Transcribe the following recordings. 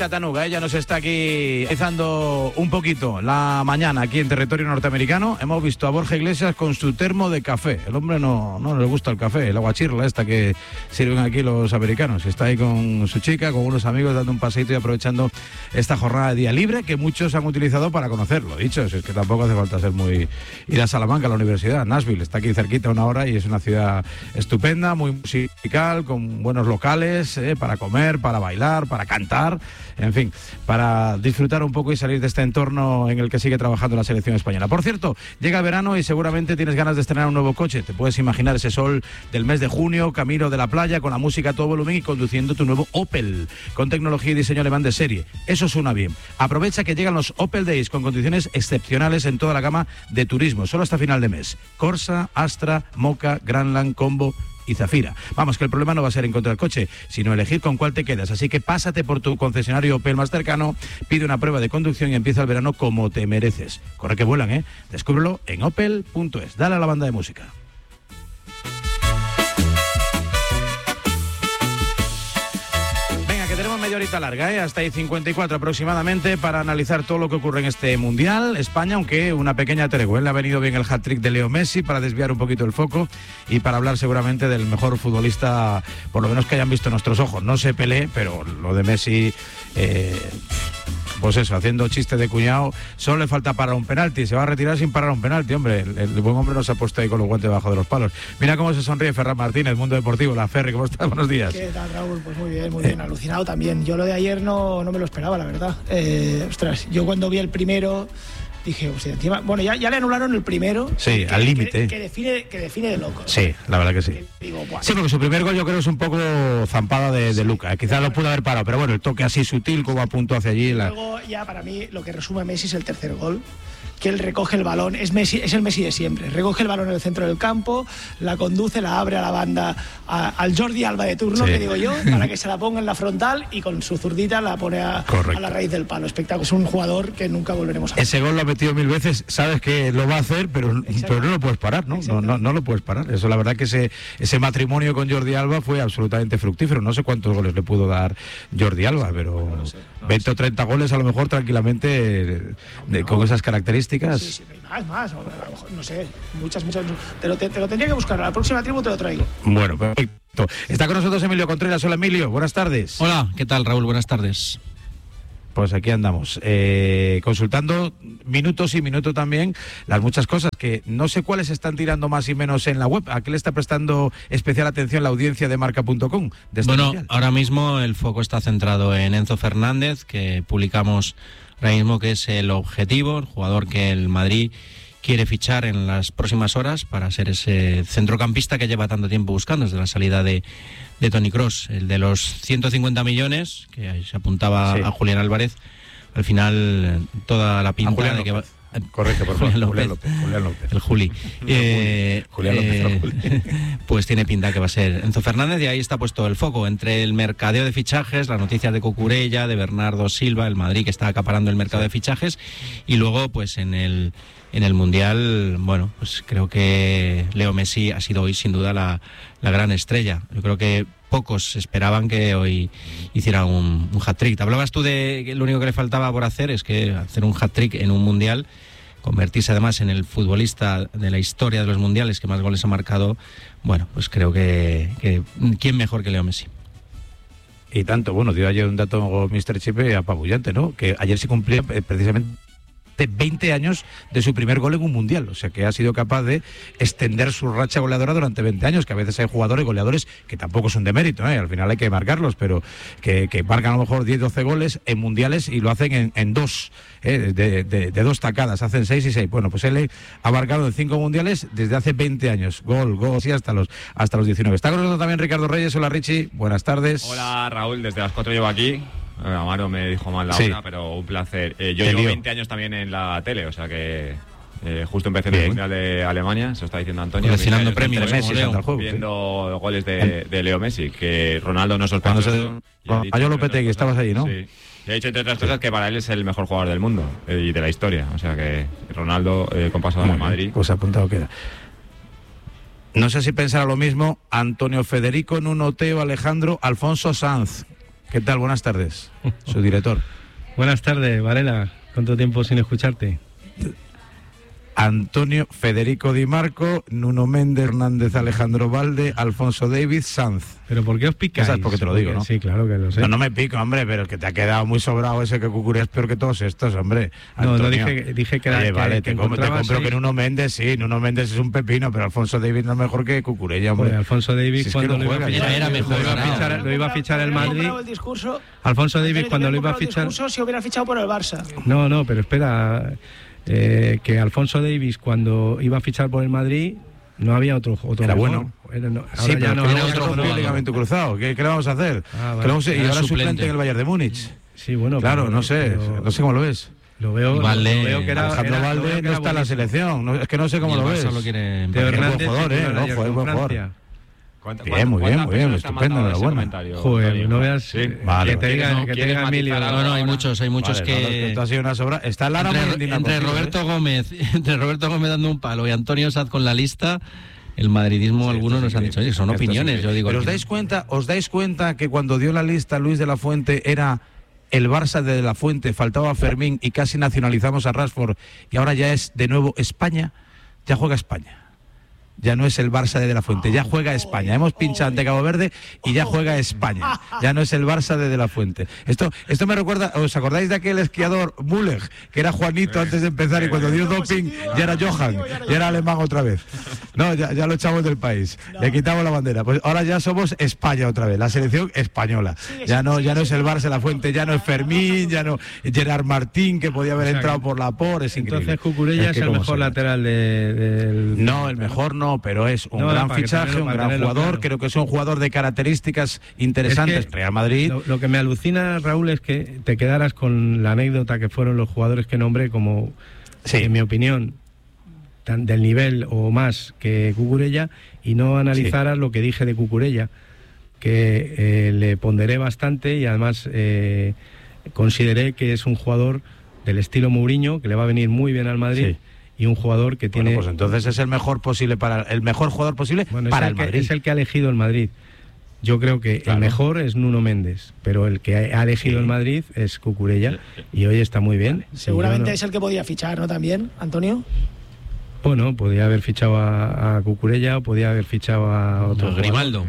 Chattanooga, ella nos está aquí empezando un poquito la mañana aquí en territorio norteamericano. Hemos visto a Borja Iglesias con su termo de café. El hombre no le gusta el café, el aguachirla esta que sirven aquí los americanos. Está ahí con su chica, con unos amigos, dando un paseito y aprovechando esta jornada de día libre que muchos han utilizado para conocerlo. Dicho, es que tampoco hace falta ser ir a Salamanca, a la universidad. Nashville está aquí cerquita, una hora, y es una ciudad estupenda, muy musical, con buenos locales para comer, para bailar, para cantar. En fin, para disfrutar un poco y salir de este entorno en el que sigue trabajando la selección española. Por cierto, llega el verano y seguramente tienes ganas de estrenar un nuevo coche. Te puedes imaginar ese sol del mes de junio, camino de la playa, con la música a todo volumen y conduciendo tu nuevo Opel, con tecnología y diseño alemán de serie. Eso suena bien. Aprovecha que llegan los Opel Days con condiciones excepcionales en toda la gama de turismo, solo hasta final de mes. Corsa, Astra, Mocha, Grandland, Combo y Zafira. Vamos, que el problema no va a ser encontrar coche, sino elegir con cuál te quedas. Así que pásate por tu concesionario Opel más cercano, pide una prueba de conducción y empieza el verano como te mereces. Corre que vuelan, ¿eh? Descúbrelo en opel.es. Dale a la banda de música. Media horita larga, hasta ahí 54 aproximadamente, para analizar todo lo que ocurre en este Mundial. España, aunque una pequeña tregua. Le ha venido bien el hat-trick de Leo Messi para desviar un poquito el foco y para hablar seguramente del mejor futbolista, por lo menos que hayan visto nuestros ojos. No sé Pelé, pero lo de Messi... pues eso, haciendo chiste de cuñado, solo le falta parar un penalti, se va a retirar sin parar un penalti, hombre, el buen hombre no se ha puesto ahí con los guantes debajo de los palos. Mira cómo se sonríe Ferran Martínez, Mundo Deportivo, la Ferri, ¿cómo estás? Buenos días. ¿Qué tal, Raúl? Pues muy bien, alucinado también. Yo lo de ayer no me lo esperaba, la verdad. Ostras, yo cuando vi el primero... dije, hostia, encima, bueno, ya le anularon el primero. Sí, al límite. Que define de loco. Sí, la verdad que sí. Digo, sí, porque su primer gol yo creo es un poco zampada de Luka. Quizás lo pudo haber parado, pero bueno, el toque así sutil como apuntó hacia allí. Luego ya para mí lo que resume a Messi es el tercer gol, que él recoge el balón, es el Messi de siempre, recoge el balón en el centro del campo, la conduce, la abre a la banda al Jordi Alba de turno, sí, que digo yo, para que se la ponga en la frontal y con su zurdita la pone a la raíz del palo. Espectáculo. Es un jugador que nunca volveremos a ver. Ese gol lo ha metido 1000 veces, sabes que lo va a hacer, pero no lo puedes parar, ¿no? No lo puedes parar. Eso, la verdad que ese matrimonio con Jordi Alba fue absolutamente fructífero. No sé cuántos goles le pudo dar Jordi Alba, pero no sé, 20 o 30 goles a lo mejor tranquilamente con esas características. Sí, más, no sé, muchas. Te lo tendría que buscar, a la próxima tribu te lo traigo. Bueno, perfecto. Está con nosotros Emilio Contreras. Hola, Emilio, buenas tardes. Hola, ¿qué tal, Raúl? Buenas tardes. Pues aquí andamos, consultando minutos y minuto también las muchas cosas que no sé cuáles están tirando más y menos en la web. ¿A qué le está prestando especial atención la audiencia de Marca.com? Bueno, mundial? Ahora mismo el foco está centrado en Enzo Fernández, que publicamos ahora mismo que es el objetivo, el jugador que el Madrid quiere fichar en las próximas horas para ser ese centrocampista que lleva tanto tiempo buscando desde la salida de Toni Kroos, el de los 150 millones, que ahí se apuntaba a Julián Álvarez. Al final, toda la pinta de que va... Correcto, por favor. Julián López. El Juli. Julián López. Pues tiene pinta que va a ser Enzo Fernández, y ahí está puesto el foco entre el mercadeo de fichajes, las noticias de Cucurella, de Bernardo Silva, el Madrid que está acaparando el mercado de fichajes, y luego pues en el Mundial, bueno, pues creo que Leo Messi ha sido hoy sin duda la gran estrella. Yo creo que pocos esperaban que hoy hiciera un hat-trick. Te hablabas tú de que lo único que le faltaba por hacer es que hacer un hat-trick en un Mundial, convertirse además en el futbolista de la historia de los Mundiales que más goles ha marcado. Bueno, pues creo que ¿quién mejor que Leo Messi? Y tanto, bueno, dio ayer un dato Mr. Chip apabullante, ¿no? Que ayer se cumplía precisamente 20 años de su primer gol en un mundial, o sea que ha sido capaz de extender su racha goleadora durante 20 años, que a veces hay jugadores goleadores que tampoco son de mérito, al final hay que marcarlos, pero que marcan a lo mejor 10-12 goles en mundiales y lo hacen en dos, de dos tacadas, hacen 6 y 6. Bueno, pues él ha marcado en 5 mundiales desde hace 20 años, gol, sí, hasta los 19. Está con nosotros también Ricardo Reyes. Hola, Richie, buenas tardes. Hola, Raúl, desde las 4 llevo aquí. Amaro me dijo mal la hora, pero un placer. Yo llevo 20 años también en la tele, o sea que justo empecé en el Mundial de Alemania, se lo está diciendo Antonio. Coleccionando premios, viendo goles de Leo Messi, que Ronaldo no sorprendió. Yo Lopetegui, estabas allí, ¿no? Sí. Y ha dicho, entre otras cosas, que para él es el mejor jugador del mundo y de la historia. O sea que Ronaldo, con pasado en Madrid. Pues apuntado queda. No sé si pensará lo mismo Antonio Federico, Nuno Teo, Alejandro, Alfonso Sanz. ¿Qué tal? Buenas tardes, su director. Buenas tardes, Varela. ¿Cuánto tiempo sin escucharte? Antonio Federico Di Marco, Nuno Méndez, Hernández, Alejandro Valde, Alfonso David, Sanz. ¿Pero por qué os picáis? ¿Sabes por qué te lo digo, no? Sí, claro que lo sé. No me pico, hombre, pero es que te ha quedado muy sobrado ese que Cucurella es peor que todos estos, hombre. Antonio. No, dije que era... Oye, vale, que te compro que Nuno Méndez, sí, Nuno Méndez es un pepino, pero Alfonso David no es mejor que Cucurella, hombre. Pues Alfonso David, si cuando es que lo iba a fichar, era mejor, lo iba a fichar el Madrid. Alfonso David, cuando lo iba a fichar... Si hubiera fichado por el Barça. No, pero espera... que Alfonso Davis, cuando iba a fichar por el Madrid, no había otro era mejor. Bueno. Sí, pero no era otro ligamento cruzado. ¿Qué le vamos a hacer? Vale. Y ahora suplente en el Bayern de Múnich. Sí, bueno. Claro, no sé cómo lo ves. Lo veo que era... Alejandro Valde no está en la selección. Es que no sé cómo lo ves. Lo quiere... Teo Hernández, es buen jugador. Bien, muy bien, estupendo, enhorabuena. Joder, no veas vale. que te diga Emilio. No, hay muchos vale, que... Esto ha sido una sobra. Está Lara entre Roberto Gómez dando un palo y Antonio Saz con la lista, el madridismo, algunos nos han dicho, oye, son opiniones. Yo digo, pero ¿os dais cuenta que cuando dio la lista Luis de la Fuente era el Barça de la Fuente, faltaba Fermín y casi nacionalizamos a Rashford y ahora ya es de nuevo España? Ya juega España. Ya no es el Barça de la Fuente, ya juega España. Hemos pinchado ante Cabo Verde y ya juega España. Ya no es el Barça de la Fuente. Esto me recuerda, ¿os acordáis de aquel esquiador Müller, que era Juanito antes de empezar y cuando dio doping ya era Johan, ya era alemán otra vez? No, ya lo echamos del país, le quitamos la bandera. Pues ahora ya somos España otra vez, la selección española. Ya no es el Barça de la Fuente, ya no es Fermín, ya no Gerard Martín, que podía haber entrado por la POR, es increíble. Entonces Cucurella es el mejor lateral del... No, el mejor no, pero es un gran fichaje, un gran jugador, claro. Creo que es un jugador de características interesantes. Es que Real Madrid. Lo que me alucina, Raúl, es que te quedaras con la anécdota que fueron los jugadores que nombré como, en mi opinión, del nivel o más que Cucurella, y no analizaras lo que dije de Cucurella, que le ponderé bastante y además consideré que es un jugador del estilo Mourinho, que le va a venir muy bien al Madrid. Sí. Y un jugador que tiene... Pues entonces es el mejor jugador posible para el Madrid. Es el que ha elegido el Madrid. Yo creo que el mejor es Nuno Méndez, pero el que ha elegido el Madrid es Cucurella y hoy está muy bien. Seguramente es el que podía fichar, ¿no? También, Antonio. Bueno, podía haber fichado a Cucurella, o podía haber fichado a otro Grimaldo.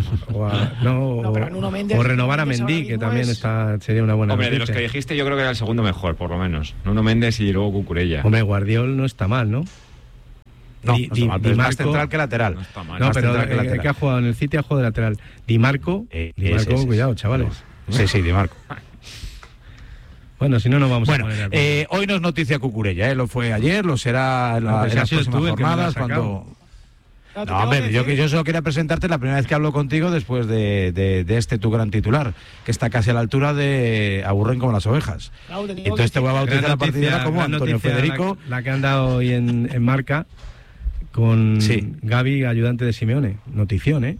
O renovar a Mendy, que también sería una buena Hombre, noticia. de los que dijiste yo creo que era el segundo mejor, por lo menos. Nuno Méndez y luego Cucurella. Hombre, Guardiol no está mal, ¿no? No, está mal, pero es más central que lateral. No está mal. No, pero el que ha jugado en el City ha jugado de lateral. Di Marco, cuidado, chavales. Sí, Di Marco. Bueno, si no, nos vamos a poner hoy no es noticia Cucurella, lo fue ayer, lo será en las próximas jornadas cuando... No, hombre, yo solo quería presentarte la primera vez que hablo contigo después de este tu gran titular, que está casi a la altura de Aburren como las ovejas. Entonces te voy a bautizar a partir de ahora como Antonio Federico. La que han dado hoy en Marca con Gavi, ayudante de Simeone. Notición, ¿eh?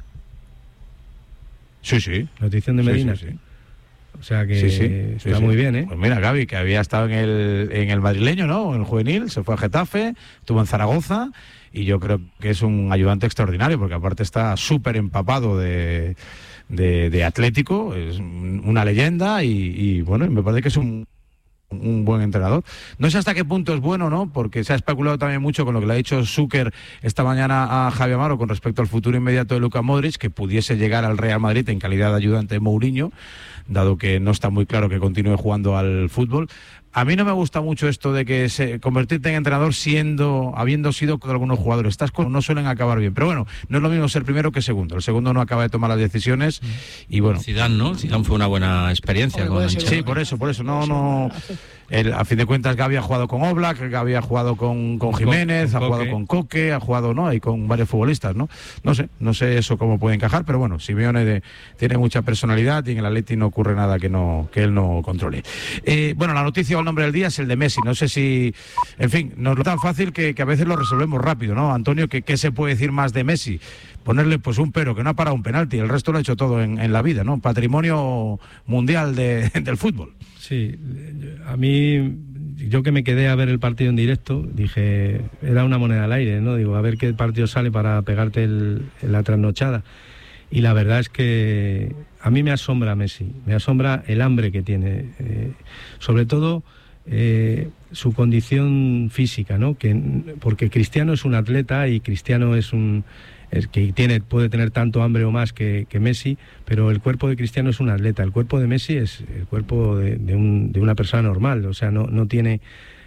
Sí. Notición de Medina. Sí. O sea que está muy bien, ¿eh? Pues mira, Gavi, que había estado en el madrileño, ¿no? En el juvenil, se fue a Getafe, estuvo en Zaragoza, y yo creo que es un ayudante extraordinario, porque aparte está súper empapado de Atlético, es una leyenda, y bueno, me parece que es un buen entrenador. No sé hasta qué punto es bueno, ¿no? Porque se ha especulado también mucho con lo que le ha dicho Zucker esta mañana a Javi Amaro con respecto al futuro inmediato de Luka Modric, que pudiese llegar al Real Madrid en calidad de ayudante de Mourinho, dado que no está muy claro que continúe jugando al fútbol. A mí no me gusta mucho esto de que convertirte en entrenador habiendo sido con algunos jugadores. Estas cosas no suelen acabar bien. Pero bueno, no es lo mismo ser primero que segundo. El segundo no acaba de tomar las decisiones y bueno. Zidane, ¿no? Zidane fue una buena experiencia con Sí, por eso. No. A fin de cuentas, Gavi ha jugado con Oblak, Gavi ha jugado con Jiménez, ha jugado con Coque, ha jugado, ¿no? Y con varios futbolistas, ¿no? No sé eso cómo puede encajar, pero bueno, Simeone tiene mucha personalidad y en el Atleti no ocurre nada que él no controle. Bueno, la noticia o el nombre del día es el de Messi. No sé si, en fin, nos lo tan fácil que a veces lo resolvemos rápido, ¿no? Antonio, ¿qué se puede decir más de Messi? Ponerle pues un pero, que no ha parado un penalti, el resto lo ha hecho todo en la vida, ¿no? Patrimonio mundial del fútbol. Sí, a mí, yo que me quedé a ver el partido en directo, dije, era una moneda al aire, ¿no? Digo, a ver qué partido sale para pegarte la trasnochada. Y la verdad es que a mí me asombra Messi, me asombra el hambre que tiene, sobre todo su condición física, ¿no? Porque Cristiano es un atleta y Cristiano es que puede tener tanto hambre o más que Messi, pero el cuerpo de Cristiano es un atleta, el cuerpo de Messi es el cuerpo de una persona normal, o sea, no tiene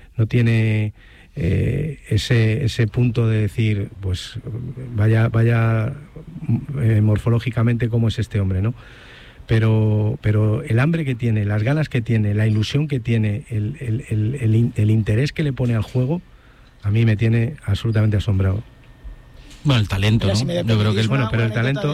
ese punto de decir, pues vaya morfológicamente cómo es este hombre, ¿no? Pero el hambre que tiene, las ganas que tiene, la ilusión que tiene, el interés que le pone al juego, a mí me tiene absolutamente asombrado. Bueno, el talento, ¿no? Yo creo que es bueno, pero el talento,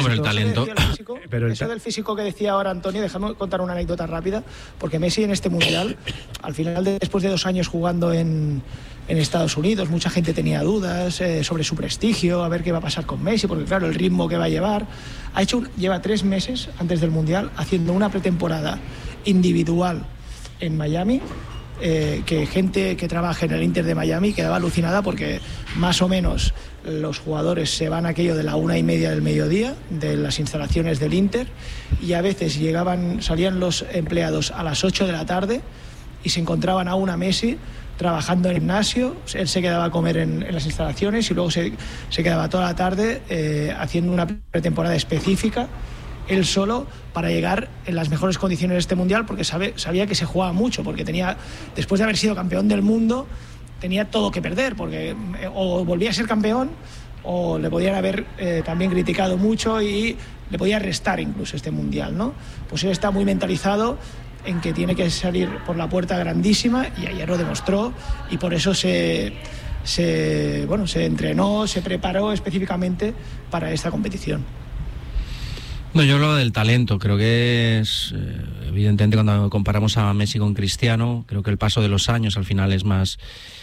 pero eso del físico que decía ahora Antonio, déjame contar una anécdota rápida, porque Messi en este mundial, al final, después de 2 años jugando en Estados Unidos, mucha gente tenía dudas sobre su prestigio, a ver qué va a pasar con Messi, porque claro, el ritmo que va a llevar. Lleva 3 meses antes del mundial haciendo una pretemporada individual en Miami. Que gente que trabaja en el Inter de Miami quedaba alucinada porque más o menos los jugadores se van aquello de la 1:30 del mediodía de las instalaciones del Inter, y a veces salían los empleados a las 8 de la tarde y se encontraban aún a Messi trabajando en el gimnasio. Él se quedaba a comer en las instalaciones y luego se quedaba toda la tarde haciendo una pretemporada específica él solo para llegar en las mejores condiciones de este mundial, porque sabía que se jugaba mucho, porque después de haber sido campeón del mundo, tenía todo que perder, porque o volvía a ser campeón o le podían haber también criticado mucho y le podía restar incluso este mundial, ¿no? Pues él está muy mentalizado en que tiene que salir por la puerta grandísima, y ayer lo demostró, y por eso se entrenó, se preparó específicamente para esta competición. No, yo hablo del talento. Creo que es evidentemente, cuando comparamos a Messi con Cristiano, creo que el paso de los años al final es más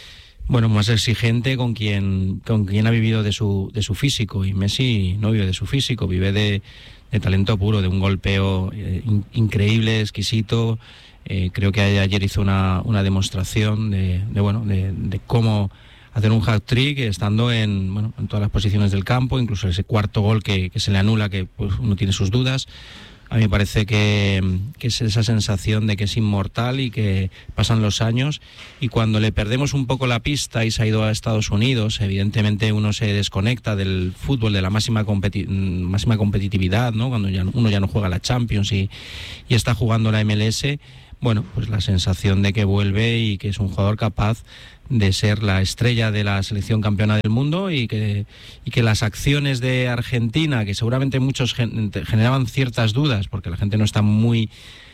exigente con quien ha vivido de su físico, y Messi no vive de su físico, vive de talento puro, de un golpeo increíble, exquisito. Creo que ayer hizo una demostración de cómo hacer un hat-trick estando en todas las posiciones del campo, incluso ese cuarto gol que se le anula, que pues uno tiene sus dudas. A mí me parece que es esa sensación de que es inmortal y que pasan los años, y cuando le perdemos un poco la pista y se ha ido a Estados Unidos, evidentemente uno se desconecta del fútbol, de la máxima competitividad, ¿no? Cuando uno ya no juega la Champions y está jugando la MLS, bueno, pues la sensación de que vuelve y que es un jugador capaz de ser la estrella de la selección campeona del mundo, y que las acciones de Argentina, que seguramente muchos generaban ciertas dudas porque la gente no está muy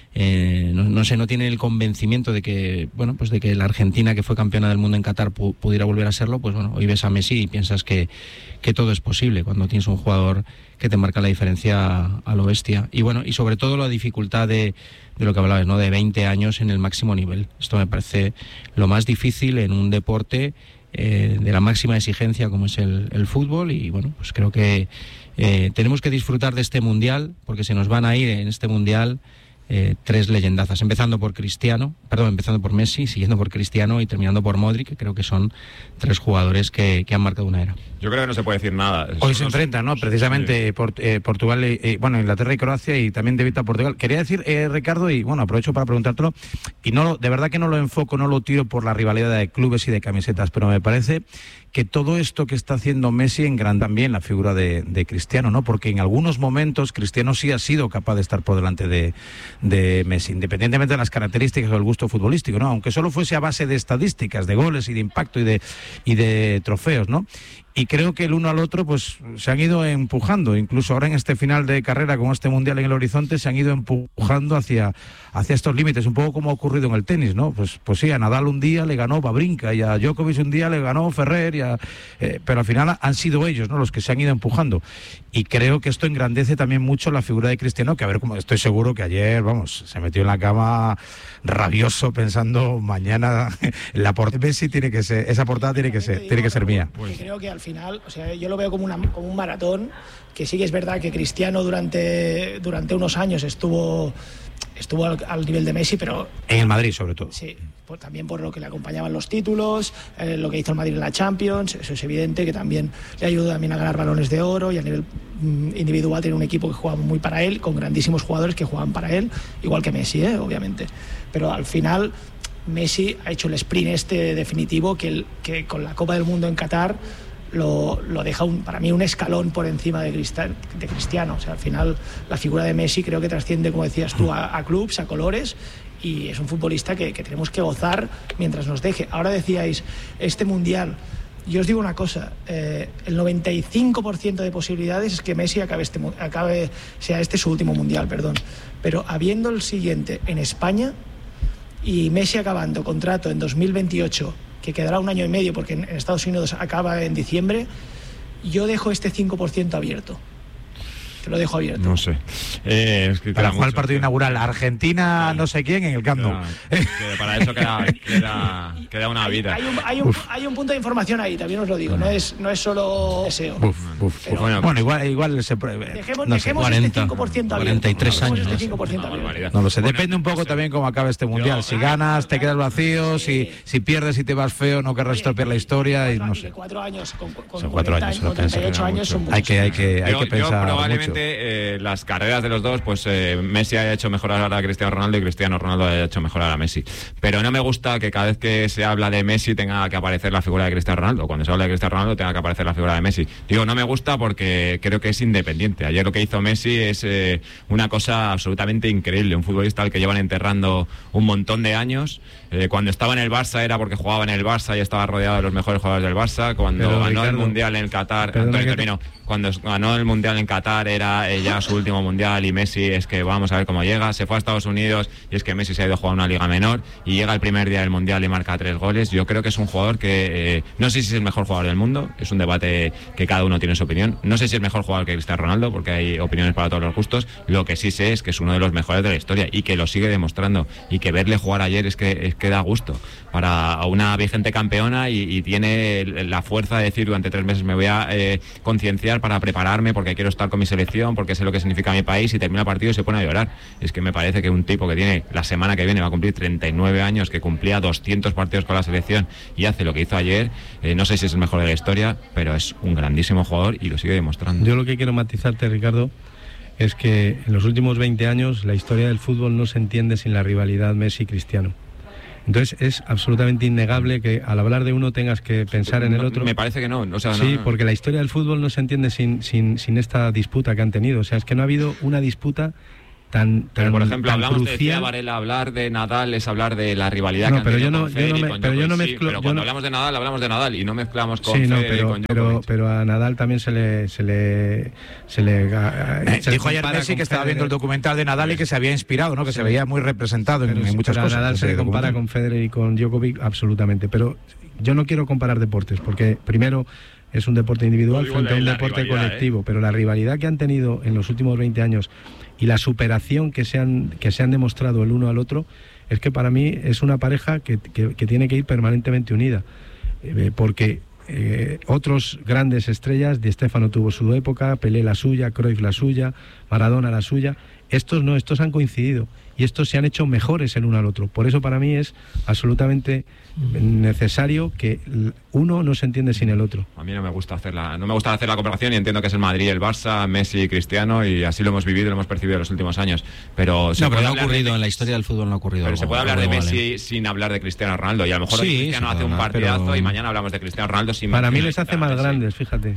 no tiene el convencimiento de que de que la Argentina, que fue campeona del mundo en Qatar, pudiera volver a serlo. Pues bueno, hoy ves a Messi y piensas que todo es posible cuando tienes un jugador que te marca la diferencia a lo bestia. Y bueno, y sobre todo la dificultad de lo que hablabas, ¿no? De 20 años en el máximo nivel. Esto me parece lo más difícil en un deporte de la máxima exigencia como es el fútbol. Y bueno, pues creo que tenemos que disfrutar de este mundial, porque se nos van a ir en este mundial 3 leyendazas, empezando por Messi, siguiendo por Cristiano y terminando por Modric, que creo que son 3 jugadores que han marcado una era. Yo creo que no se puede decir nada. Hoy se enfrentan, ¿no? Precisamente sí. Portugal, Inglaterra y Croacia, y también de vista Portugal. Quería decir, Ricardo, y bueno, aprovecho para preguntártelo, y de verdad que no lo enfoco, no lo tiro por la rivalidad de clubes y de camisetas, pero me parece que todo esto que está haciendo Messi engranda también la figura de Cristiano, ¿no? Porque en algunos momentos Cristiano sí ha sido capaz de estar por delante de Messi, independientemente de las características o el gusto futbolístico, ¿no? Aunque solo fuese a base de estadísticas, de goles y de impacto y de trofeos, ¿no? Y creo que el uno al otro pues se han ido empujando, incluso ahora en este final de carrera con este mundial en el horizonte, se han ido empujando hacia estos límites, un poco como ha ocurrido en el tenis, ¿no? Pues sí, a Nadal un día le ganó Wawrinka y a Djokovic un día le ganó Ferrer, pero al final han sido ellos, ¿no?, los que se han ido empujando. Y creo que esto engrandece también mucho la figura de Cristiano, que a ver, como estoy seguro que ayer, se metió en la cama rabioso pensando mañana la portada Messi tiene que ser, esa portada tiene que ser mía. Creo que al final, o sea, yo lo veo como un maratón, que sí que es verdad que Cristiano durante unos años estuvo estuvo al nivel de Messi, pero... En el Madrid, sobre todo. Sí, también por lo que le acompañaban los títulos, lo que hizo el Madrid en la Champions, eso es evidente, que también le ayudó también a ganar balones de oro, y a nivel individual tiene un equipo que jugaba muy para él, con grandísimos jugadores que jugaban para él, igual que Messi, obviamente. Pero al final Messi ha hecho el sprint definitivo que con la Copa del Mundo en Qatar lo deja para mí un escalón por encima de Cristiano. O sea, al final la figura de Messi creo que trasciende, como decías tú, a clubs, a colores, y es un futbolista que tenemos que gozar mientras nos deje. Ahora decíais, este Mundial, yo os digo una cosa, el 95% de posibilidades es que Messi sea este su último Mundial, perdón, pero habiendo el siguiente en España y Messi acabando contrato en 2028, que quedará 1 año y medio porque en Estados Unidos acaba en diciembre, yo dejo este 5% abierto. Te lo dejo abierto. No sé. Es que para jugar el partido inaugural, Argentina, no sé quién, en el Camp Nou. Para eso queda una vida. Hay un punto de información ahí, también os lo digo. No es solo deseo. Bueno, igual se dejemos no sé, 40, este 5% abierto. 43 años. Este 5% abierto. No lo sé. Depende un poco también cómo acabe este Mundial. Si ganas, te quedas vacío. Si pierdes y te vas feo, no querrás estropear la historia. Y no sé. 4 años, son 4 años. 38 años son muchos. Hay que pensar probablemente mucho. Las carreras de los dos, pues Messi haya hecho mejorar a Cristiano Ronaldo y Cristiano Ronaldo haya hecho mejorar a Messi. Pero no me gusta que cada vez que se habla de Messi tenga que aparecer la figura de Cristiano Ronaldo. Cuando se habla de Cristiano Ronaldo tenga que aparecer la figura de Messi. Digo, no me gusta porque creo que es independiente. Ayer lo que hizo Messi es una cosa absolutamente increíble. Un futbolista al que llevan enterrando un montón de años. Cuando estaba en el Barça era porque jugaba en el Barça y estaba rodeado de los mejores jugadores del Barça. Cuando ganó el Mundial en Qatar, cuando ganó el Mundial en Qatar era ya su último Mundial, y Messi es que vamos a ver cómo llega. Se fue a Estados Unidos y es que Messi se ha ido a jugar una liga menor y llega el primer día del Mundial y marca 3 goles. Yo creo que es un jugador que no sé si es el mejor jugador del mundo, es un debate que cada uno tiene su opinión. No sé si es mejor jugador que Cristiano Ronaldo, porque hay opiniones para todos los gustos. Lo que sí sé es que es uno de los mejores de la historia y que lo sigue demostrando, y que verle jugar ayer es que da gusto para una vigente campeona, y tiene la fuerza de decir durante 3 meses me voy a concienciar para prepararme porque quiero estar con mi selección, porque sé lo que significa mi país, y termina el partido y se pone a llorar. Es que me parece que un tipo que tiene la semana que viene va a cumplir 39 años, que cumplía 200 partidos con la selección y hace lo que hizo ayer, no sé si es el mejor de la historia, pero es un grandísimo jugador y lo sigue demostrando. Yo lo que quiero matizarte, Ricardo, es que en los últimos 20 años la historia del fútbol no se entiende sin la rivalidad Messi-Cristiano. Entonces es absolutamente innegable que al hablar de uno tengas que pensar en el otro. Me parece que no. O sea, sí, no. Porque la historia del fútbol no se entiende sin esta disputa que han tenido. O sea, es que no ha habido una disputa tan pero por ejemplo, hablamos crucial. De Varela, hablar de Nadal es hablar de la rivalidad que han pero tenido con Federer, yo no mezclo. Pero cuando hablamos de Nadal, hablamos de Nadal y no mezclamos con Federer y con Djokovic. Pero a Nadal también se le dijo ayer Messi que estaba viendo el documental de Nadal y que se había inspirado, ¿no? Que se veía muy representado en muchas cosas. A Nadal se le compara con Federer y con Djokovic absolutamente, pero yo no quiero comparar deportes porque primero es un deporte individual frente a un deporte colectivo, pero la rivalidad que han tenido en los últimos 20 años y la superación que se han demostrado el uno al otro, es que para mí es una pareja que tiene que ir permanentemente unida, porque otros grandes estrellas, Di Stéfano tuvo su época, Pelé la suya, Cruyff la suya, Maradona la suya. Estos no, estos han coincidido y estos se han hecho mejores el uno al otro. Por eso para mí es absolutamente necesario que uno no se entiende sin el otro. A mí no me gusta hacer la comparación, y entiendo que es el Madrid y el Barça, Messi y Cristiano, y así lo hemos vivido y lo hemos percibido en los últimos años. Pero no ha ocurrido en la historia del fútbol, no ha ocurrido. Pero se puede hablar de Messi sin hablar de Cristiano Ronaldo, y a lo mejor Cristiano hace un partidazo y mañana hablamos de Cristiano Ronaldo sin. Para mí les hace más grandes, fíjate.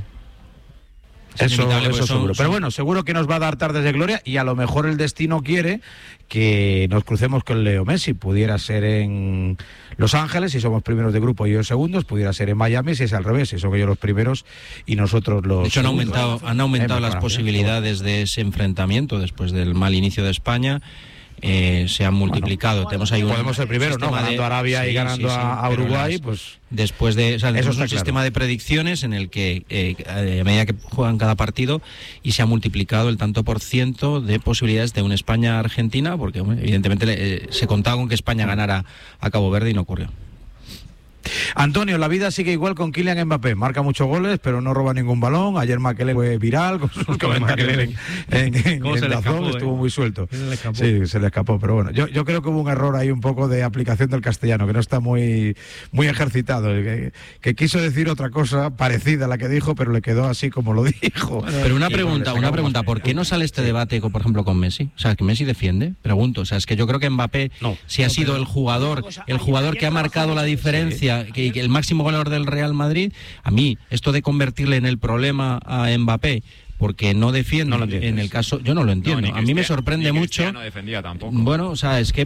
Eso seguro. Pero bueno, seguro que nos va a dar tardes de gloria, y a lo mejor el destino quiere que nos crucemos con Leo Messi. Pudiera ser en Los Ángeles si somos primeros de grupo y ellos segundos, pudiera ser en Miami si es al revés, si son ellos los primeros y nosotros los. De hecho, han aumentado las posibilidades de ese enfrentamiento después del mal inicio de España. Se han multiplicado. Tenemos ahí podemos ser primero, ¿no? Ganando a Arabia y ganando a Uruguay, pues después de tenemos un sistema de predicciones en el que a medida que juegan cada partido, y se ha multiplicado el tanto por ciento de posibilidades de una España-Argentina, porque evidentemente se contaba con que España ganara a Cabo Verde y no ocurrió. Antonio, la vida sigue igual con Kylian Mbappé. Marca muchos goles, pero no roba ningún balón. Ayer Makelele fue viral con sus comentarios en Dazón, estuvo muy suelto. Sí, se le escapó, pero bueno. Yo creo que hubo un error ahí un poco de aplicación del castellano, que no está muy ejercitado. Que quiso decir otra cosa parecida a la que dijo, pero le quedó así como lo dijo. Pero una pregunta, ¿por qué no sale este debate, por ejemplo, con Messi? O sea, que Messi defiende, pregunto. O sea, es que yo creo que Mbappé sí ha sido el jugador que ha marcado la diferencia, que el máximo goleador del Real Madrid. A mí, esto de convertirle en el problema a Mbappé porque no defiende, en el caso, yo no lo entiendo. A mí me sorprende mucho. No defendía tampoco. Bueno, o sea, es que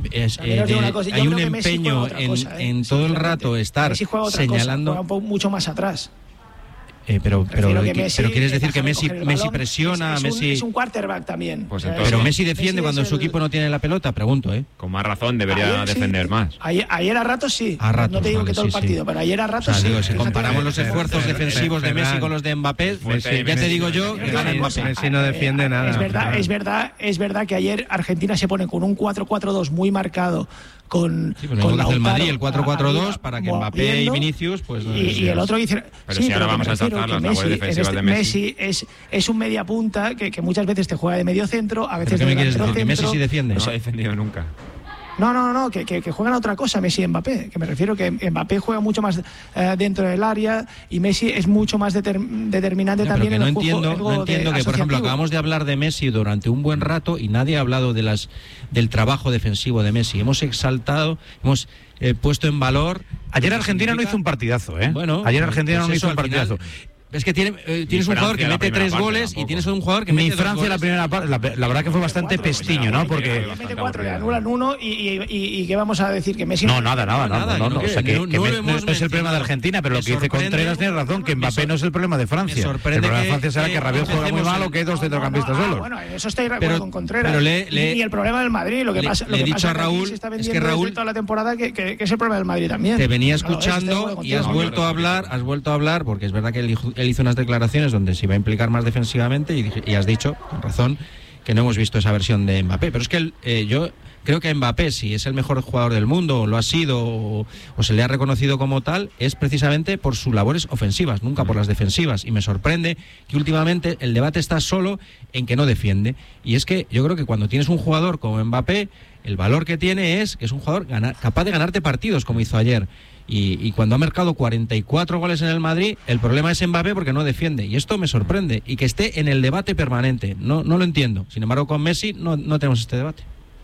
hay un empeño en todo el rato estar señalando. Juega mucho más atrás. Pero quieres decir que Messi presiona, Messi es un quarterback también. Pues entonces, pero Messi defiende cuando su equipo no tiene la pelota, pregunto, Con más razón debería defender más. Ayer a ratos sí. No te digo que todo el partido, pero ayer a ratos sí. Si comparamos los esfuerzos defensivos de Messi con los de Mbappé, ya te digo yo que gana Mbappé. Messi no defiende nada. Es verdad que ayer Argentina se pone con un 4-4-2 muy marcado. Con el Madrid, el 4-4-2 para que Mbappé y Vinicius y el otro dice, pero si ahora vamos a tratar las labores defensivas de Messi es un media punta que muchas veces te juega de medio centro, a veces de delantero centro. ¿Que Messi sí defiende? No ha defendido nunca. No, que juegan a otra cosa Messi y Mbappé, que me refiero que Mbappé juega mucho más dentro del área y Messi es mucho más determinante también en el juego. No entiendo que, por ejemplo, acabamos de hablar de Messi durante un buen rato y nadie ha hablado del trabajo defensivo de Messi. Hemos exaltado, hemos puesto en valor. Ayer Argentina no hizo un partidazo, Bueno, ayer Argentina no hizo un partidazo. Es que tienes un jugador que mete 3 goles y tienes un jugador que mete 2 Francia goles. La primera parte, la verdad que fue bastante pestiño, ¿no? Porque mete 4, le anulan 1 y ¿qué vamos a decir? Que Messi nada. O sea, que no es el problema de Argentina, pero lo que dice Contreras tiene razón, que Mbappé no es el problema de Francia. El problema de Francia será que Rabiot juega muy mal o que hay 2 centrocampistas solos. Bueno, en eso estoy de acuerdo con Contreras. Y el problema del Madrid, lo que pasa le he dicho a Raúl, es que Raúl toda la temporada que es el problema del Madrid también. Te venía escuchando y has vuelto a hablar, porque es verdad que él hizo unas declaraciones donde se iba a implicar más defensivamente y has dicho, con razón, que no hemos visto esa versión de Mbappé. Pero es que yo creo que Mbappé, si es el mejor jugador del mundo, o lo ha sido, o se le ha reconocido como tal, es precisamente por sus labores ofensivas, nunca por las defensivas. Y me sorprende que últimamente el debate está solo en que no defiende. Y es que yo creo que cuando tienes un jugador como Mbappé, el valor que tiene es que es un jugador capaz de ganarte partidos, como hizo ayer. Y cuando ha marcado 44 goles en el Madrid, el problema es Mbappé porque no defiende. Y esto me sorprende. Y que esté en el debate permanente. No lo entiendo. Sin embargo, con Messi no tenemos este debate.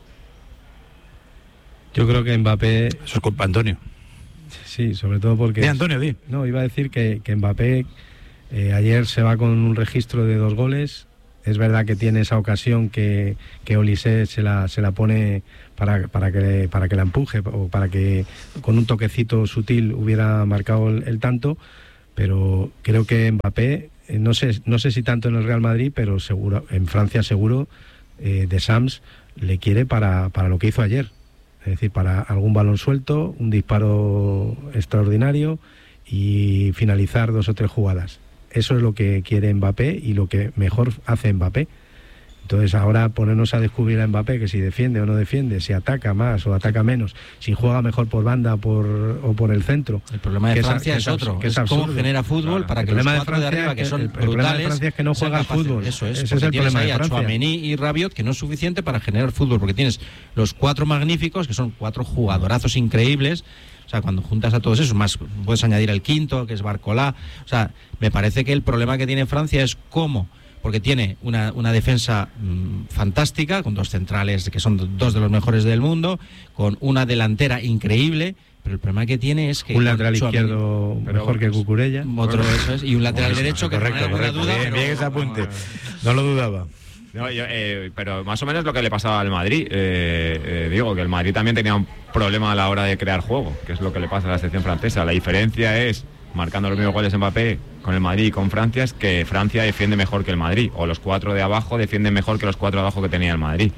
Yo creo que Mbappé... Eso es culpa de Antonio. Sí, sobre todo porque... Antonio, di. No, iba a decir que Mbappé ayer se va con un registro de 2 goles. Es verdad que tiene esa ocasión que Olise se la pone para que la empuje o para que con un toquecito sutil hubiera marcado el tanto, pero creo que Mbappé, no sé si tanto en el Real Madrid, pero seguro en Francia seguro, de Sams le quiere para lo que hizo ayer, es decir, para algún balón suelto, un disparo extraordinario y finalizar 2 o 3 jugadas. Eso es lo que quiere Mbappé y lo que mejor hace Mbappé. Entonces ahora ponernos a descubrir a Mbappé que si defiende o no defiende, si ataca más o ataca menos, si juega mejor por banda o por el centro. El problema de Francia es otro, es cómo genera fútbol para que los 4 de arriba, que son brutales, problema de Francia es que no juega al fútbol. Eso es, ese es el problema de a Francia. Tchouaméni y Rabiot, que no es suficiente para generar fútbol, porque tienes los 4 magníficos, que son 4 jugadorazos increíbles. O sea, cuando juntas a todos esos, más puedes añadir el quinto, que es Barcola. O sea, me parece que el problema que tiene Francia es cómo, porque tiene una defensa fantástica, con 2 centrales que son 2 de los mejores del mundo, con una delantera increíble, pero el problema que tiene es que... Un lateral izquierdo mejor que Cucurella. Otro, eso es, y un lateral derecho que correcto, no hay ninguna duda. Bien ese apunte, no lo dudaba. No, pero más o menos lo que le pasaba al Madrid. Digo que el Madrid también tenía un problema a la hora de crear juego, que es lo que le pasa a la selección francesa. La diferencia es, marcando los mismos goles Mbappé con el Madrid y con Francia, es que Francia defiende mejor que el Madrid, o los 4 de abajo defienden mejor que los 4 de abajo que tenía el Madrid.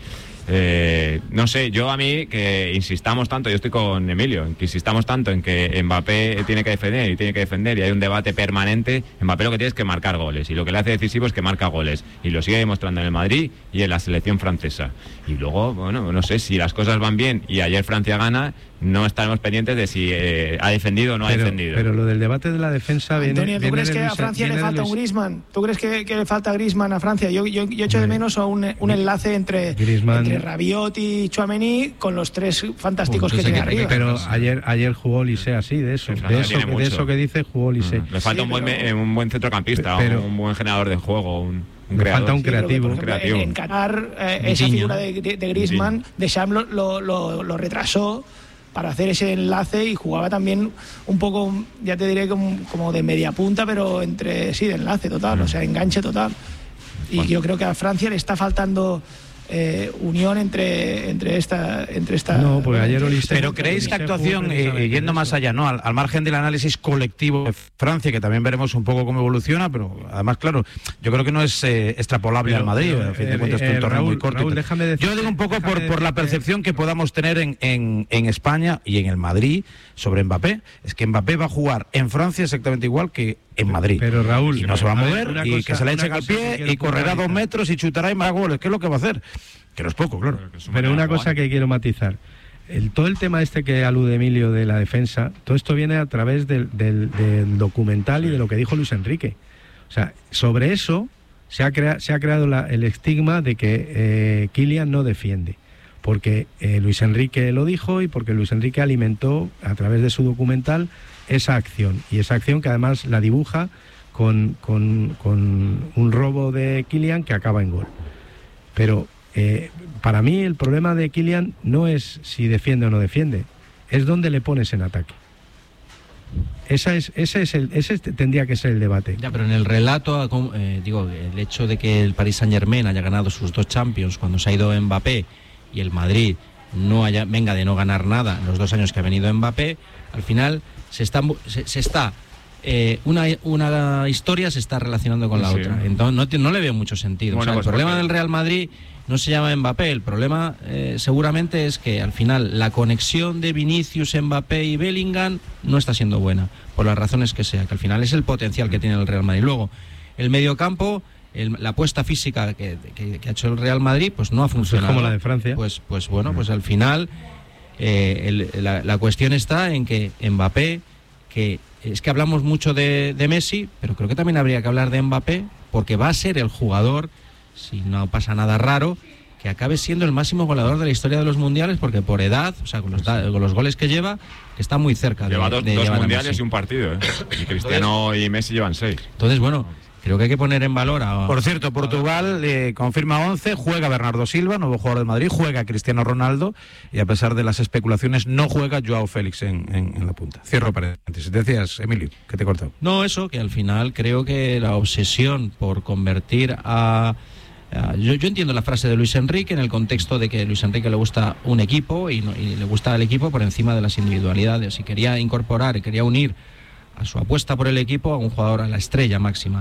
No sé, yo a mí que insistamos tanto, yo estoy con Emilio, que insistamos tanto en que Mbappé tiene que defender y hay un debate permanente. Mbappé lo que tiene es que marcar goles y lo que le hace decisivo es que marca goles y lo sigue demostrando en el Madrid y en la selección francesa. Y luego, bueno, no sé, si las cosas van bien y ayer Francia gana, no estaremos pendientes de si ha defendido o no ha defendido. Pero lo del debate de la defensa viene... Antonio, ¿tú crees que a Francia le falta un Griezmann? ¿Tú crees que le falta Griezmann a Francia? Yo echo de menos a un enlace entre Rabiot y Tchouaméni con los tres fantásticos que tiene arriba. Pero ayer jugó Olise así, de eso que dice, jugó Olise. Le falta un buen centrocampista, un buen generador de juego, un creador. Falta un creativo. Por ejemplo, en Qatar, esa figura de Griezmann, Deschamps lo retrasó para hacer ese enlace y jugaba también un poco, ya te diré, como de media punta, pero de enlace total, o sea, enganche total. Y yo creo que a Francia le está faltando unión entre esta. No, porque ayer Olise. Pero creéis que actuación, yendo más allá, ¿no? Al margen del análisis colectivo de Francia, que también veremos un poco cómo evoluciona, pero además, claro, yo creo que no es extrapolable al Madrid. A fin de cuentas, es un torneo muy corto. Raúl, yo digo un poco por la percepción que podamos tener en España y en el Madrid sobre Mbappé. Es que Mbappé va a jugar en Francia exactamente igual que en Madrid. Pero Raúl, y no se va a mover, y que se le echen al pie, y correrá 2 metros y chutará y más goles. ¿Qué es lo que va a hacer? Que no es poco, claro. Pero una cosa que quiero matizar. Todo el tema que alude Emilio de la defensa, todo esto viene a través del documental y de lo que dijo Luis Enrique. O sea, sobre eso se ha creado el estigma de que Kylian no defiende. Porque Luis Enrique lo dijo y porque Luis Enrique alimentó a través de su documental esa acción. Y esa acción que además la dibuja con un robo de Kylian que acaba en gol. Pero para mí el problema de Kylian no es si defiende o no defiende, es dónde le pones en ataque. Ese tendría que ser el debate. Ya, pero en el relato, el hecho de que el Paris Saint-Germain haya ganado sus 2 Champions cuando se ha ido Mbappé y el Madrid venga de no ganar nada en los 2 años que ha venido Mbappé, al final una historia se está relacionando con la otra. Entonces no le veo mucho sentido. Bueno, el problema del Real Madrid no se llama Mbappé. El problema seguramente es que al final la conexión de Vinicius, Mbappé y Bellingham no está siendo buena, por las razones que sea, que al final es el potencial que tiene el Real Madrid. Luego, el mediocampo, la apuesta física que ha hecho el Real Madrid, pues no ha funcionado. Es como la de Francia. Pues al final la cuestión está en que Mbappé, que es que hablamos mucho de Messi, pero creo que también habría que hablar de Mbappé, porque va a ser el jugador, si no pasa nada raro, que acabe siendo el máximo goleador de la historia de los mundiales, porque por edad, o sea, con los goles que lleva, está muy cerca. Lleva dos mundiales y un partido, y Cristiano y Messi llevan 6. Entonces, bueno, creo que hay que poner en valor a... Por cierto, Portugal confirma 11, juega Bernardo Silva, nuevo jugador del Madrid, juega Cristiano Ronaldo, y a pesar de las especulaciones, no juega Joao Félix en la punta. Cierro paréntesis. Decías, Emilio, que te he cortado. No, eso, que al final creo que la obsesión por convertir a... Yo entiendo la frase de Luis Enrique en el contexto de que a Luis Enrique le gusta un equipo y le gusta el equipo por encima de las individualidades, y quería incorporar, quería unir a su apuesta por el equipo a un jugador, a la estrella máxima.